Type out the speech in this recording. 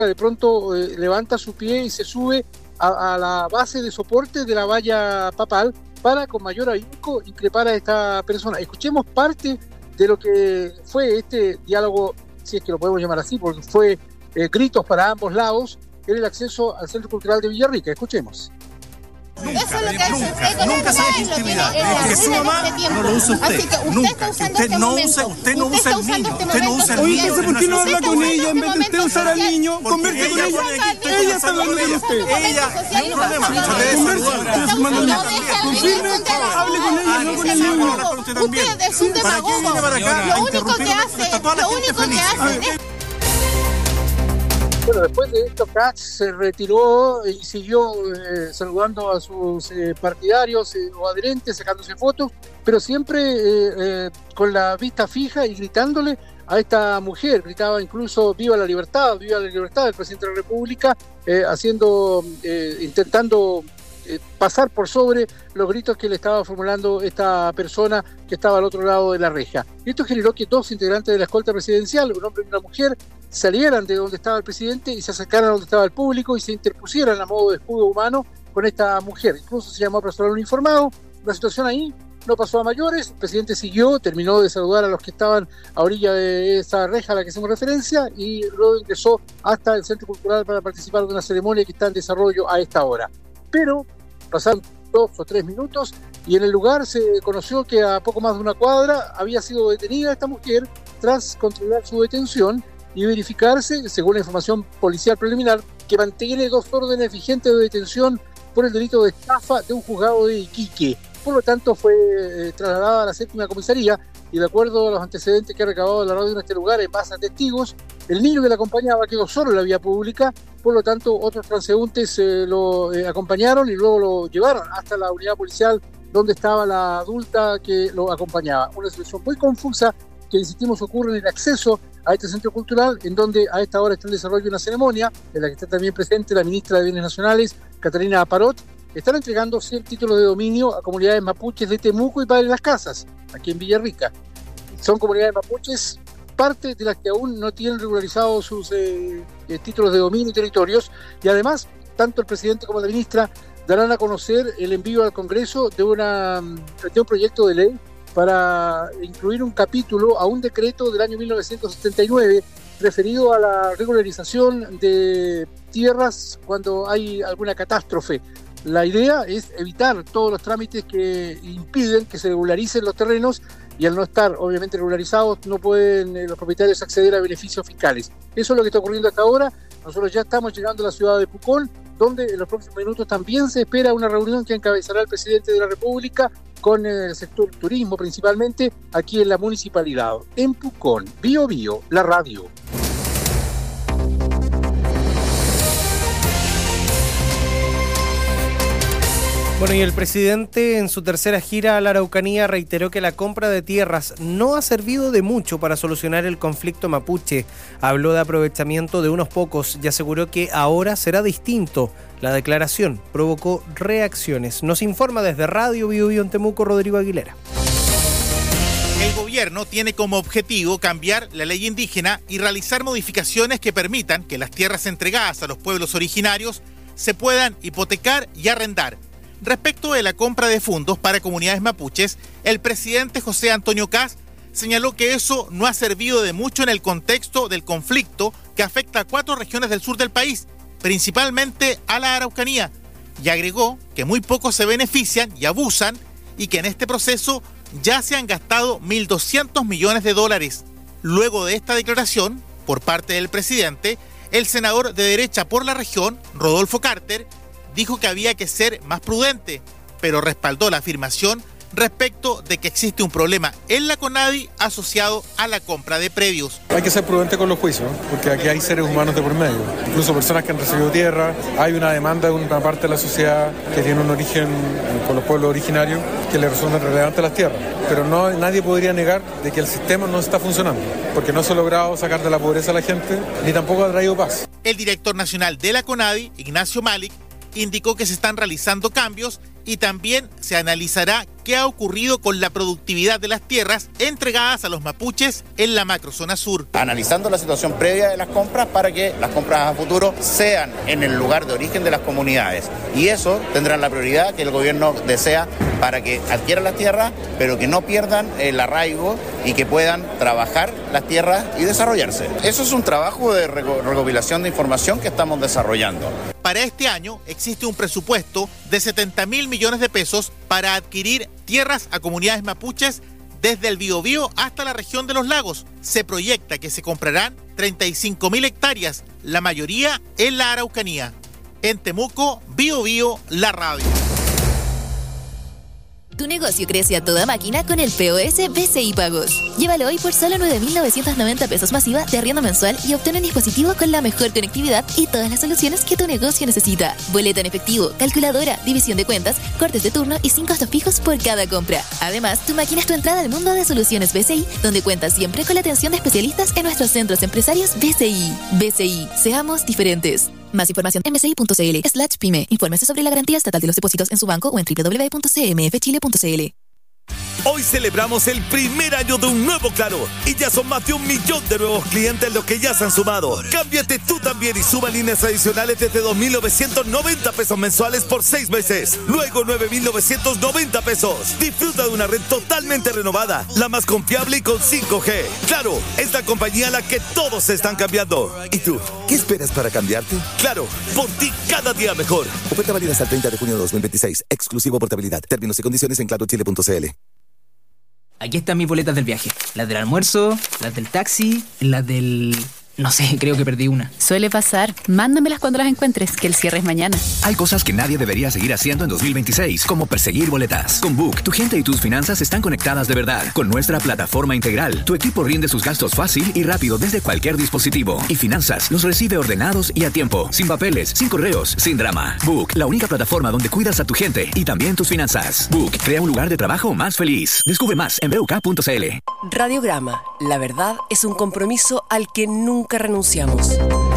de pronto levanta su pie y se sube a la base de soporte de la valla papal para con mayor ahínco increpar a esta persona. Escuchemos parte de lo que fue este diálogo, si es que lo podemos llamar así, porque fue gritos para ambos lados en el acceso al Centro Cultural de Villarrica. Escuchemos. Nunca se ve intimidad. Porque su mamá no lo usa usted. Nunca. Usted no usa el niño. Usted no usa el niño. Oye, ¿por qué no habla con ella en vez de usted usar al niño? Converse con ella. Ella está hablando de usted. Ella, no hay problema. Confirme, hable con ella, no con el niño. Usted es un demagogo. Lo único que hace. Bueno, después de esto, Katz se retiró y siguió saludando a sus partidarios o adherentes, sacándose fotos, pero siempre con la vista fija y gritándole a esta mujer. Gritaba incluso viva la libertad del presidente de la República, intentando pasar por sobre los gritos que le estaba formulando esta persona que estaba al otro lado de la reja. Y esto generó que dos integrantes de la escolta presidencial, un hombre y una mujer, salieran de donde estaba el presidente y se acercaran a donde estaba el público y se interpusieran a modo de escudo humano con esta mujer. Incluso se llamó a personal uniformado. La situación ahí no pasó a mayores. El presidente siguió, terminó de saludar a los que estaban a orilla de esa reja a la que hacemos referencia y luego ingresó hasta el Centro Cultural para participar de una ceremonia que está en desarrollo a esta hora. Pero pasaron 2 o 3 minutos y en el lugar se conoció que a poco más de una cuadra había sido detenida esta mujer tras controlar su detención y verificarse, según la información policial preliminar, que mantiene 2 órdenes vigentes de detención por el delito de estafa de un juzgado de Iquique. Por lo tanto, fue trasladada a la 7ª comisaría y de acuerdo a los antecedentes que ha recabado la radio en este lugar, en base a testigos, el niño que la acompañaba quedó solo en la vía pública. Por lo tanto, otros transeúntes lo acompañaron y luego lo llevaron hasta la unidad policial donde estaba la adulta que lo acompañaba. Una situación muy confusa que, insistimos, ocurre en el acceso a este centro cultural, en donde a esta hora está en desarrollo una ceremonia en la que está también presente la ministra de Bienes Nacionales, Catalina Parot. Están entregando 100 títulos de dominio a comunidades mapuches de Temuco y Padre Las Casas, aquí en Villarrica. Son comunidades mapuches, parte de las que aún no tienen regularizados sus títulos de dominio y territorios, y además, tanto el presidente como la ministra darán a conocer el envío al Congreso de un proyecto de ley para incluir un capítulo a un decreto del año 1979 referido a la regularización de tierras cuando hay alguna catástrofe. La idea es evitar todos los trámites que impiden que se regularicen los terrenos y al no estar obviamente regularizados no pueden los propietarios acceder a beneficios fiscales. Eso es lo que está ocurriendo hasta ahora. Nosotros ya estamos llegando a la ciudad de Pucón, donde en los próximos minutos también se espera una reunión que encabezará el presidente de la República con el sector turismo principalmente aquí en la municipalidad. En Pucón, Bío Bío, la radio. Bueno, y el presidente en su tercera gira a la Araucanía reiteró que la compra de tierras no ha servido de mucho para solucionar el conflicto mapuche. Habló de aprovechamiento de unos pocos y aseguró que ahora será distinto. La declaración provocó reacciones. Nos informa desde Radio Bío Bío en Temuco, Rodrigo Aguilera. El gobierno tiene como objetivo cambiar la ley indígena y realizar modificaciones que permitan que las tierras entregadas a los pueblos originarios se puedan hipotecar y arrendar. Respecto de la compra de fondos para comunidades mapuches, el presidente José Antonio Kast señaló que eso no ha servido de mucho en el contexto del conflicto que afecta a 4 regiones del sur del país, principalmente a la Araucanía, y agregó que muy pocos se benefician y abusan y que en este proceso ya se han gastado $1.200 millones. Luego de esta declaración, por parte del presidente, el senador de derecha por la región, Rodolfo Carter, dijo que había que ser más prudente, pero respaldó la afirmación respecto de que existe un problema en la CONADI asociado a la compra de predios. Hay que ser prudente con los juicios, porque aquí hay seres humanos de por medio, incluso personas que han recibido tierra. Hay una demanda de una parte de la sociedad que tiene un origen con los pueblos originarios que le resultan relevantes las tierras, pero nadie podría negar de que el sistema no está funcionando, porque no se ha logrado sacar de la pobreza a la gente, ni tampoco ha traído paz. El director nacional de la CONADI, Ignacio Malik, indicó que se están realizando cambios y también se analizará qué ha ocurrido con la productividad de las tierras entregadas a los mapuches en la macrozona sur. Analizando la situación previa de las compras para que las compras a futuro sean en el lugar de origen de las comunidades. Y eso tendrán la prioridad que el gobierno desea para que adquieran las tierras, pero que no pierdan el arraigo y que puedan trabajar las tierras y desarrollarse. Eso es un trabajo de recopilación de información que estamos desarrollando. Para este año existe un presupuesto de 70.000 millones de pesos para adquirir tierras a comunidades mapuches desde el Biobío hasta la región de los lagos. Se proyecta que se comprarán 35.000 hectáreas, la mayoría en la Araucanía. En Temuco, Biobío, la radio. Tu negocio crece a toda máquina con el POS BCI Pagos. Llévalo hoy por solo 9.990 pesos masiva de arriendo mensual y obtén un dispositivo con la mejor conectividad y todas las soluciones que tu negocio necesita. Boleta en efectivo, calculadora, división de cuentas, cortes de turno y 5 costos fijos por cada compra. Además, tu máquina es tu entrada al mundo de soluciones BCI, donde cuentas siempre con la atención de especialistas en nuestros centros empresarios BCI. BCI, seamos diferentes. Más información en bci.cl/pyme. Infórmese sobre la garantía estatal de los depósitos en su banco o en www.cmfchile.cl. Hoy celebramos el primer año de un nuevo Claro y ya son más de 1 millón de nuevos clientes los que ya se han sumado. Cámbiate tú también y suma líneas adicionales desde 2.990 pesos mensuales por 6 meses. Luego 9.990 pesos. Disfruta de una red totalmente renovada, la más confiable y con 5G. Claro, es la compañía a la que todos se están cambiando. ¿Y tú? ¿Qué esperas para cambiarte? Claro, por ti cada día mejor. Oferta válida hasta el 30 de junio de 2026. Exclusivo portabilidad. Términos y condiciones en clarochile.cl. Aquí están mis boletas del viaje. Las del almuerzo, las del taxi, las del... No sé, creo que perdí una. Suele pasar. Mándamelas cuando las encuentres, que el cierre es mañana. Hay cosas que nadie debería seguir haciendo en 2026, como perseguir boletas. Con Book, tu gente y tus finanzas están conectadas de verdad. Con nuestra plataforma integral, tu equipo rinde sus gastos fácil y rápido desde cualquier dispositivo. Y finanzas los recibe ordenados y a tiempo, sin papeles, sin correos, sin drama. Book, la única plataforma donde cuidas a tu gente y también tus finanzas. Book, crea un lugar de trabajo más feliz. Descubre más en buk.cl. Radiograma, la verdad es un compromiso al que nunca renunciamos.